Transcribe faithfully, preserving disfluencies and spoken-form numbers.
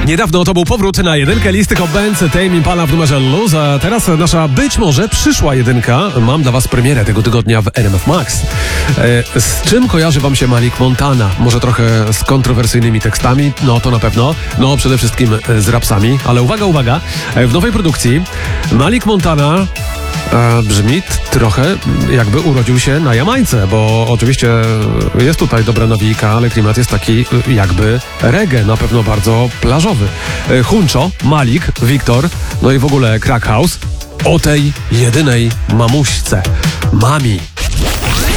Niedawno to był powrót na jedynkę listy Hot Bands Tame Impala w numerze Lose, a teraz nasza być może przyszła jedynka. Mam dla was premierę tego tygodnia w R M F Max. E, z czym kojarzy wam się Malik Montana? Może trochę z kontrowersyjnymi tekstami? No to na pewno. No przede wszystkim z rapsami. Ale uwaga, uwaga. W nowej produkcji Malik Montana E, brzmi t- trochę jakby urodził się na Jamajce, bo oczywiście jest tutaj dobra nawijka, ale klimat jest taki jakby reggae, na pewno bardzo plażowy. E, Huncho, Malik, Wiktor, no i w ogóle Crack House o tej jedynej mamuśce, mami.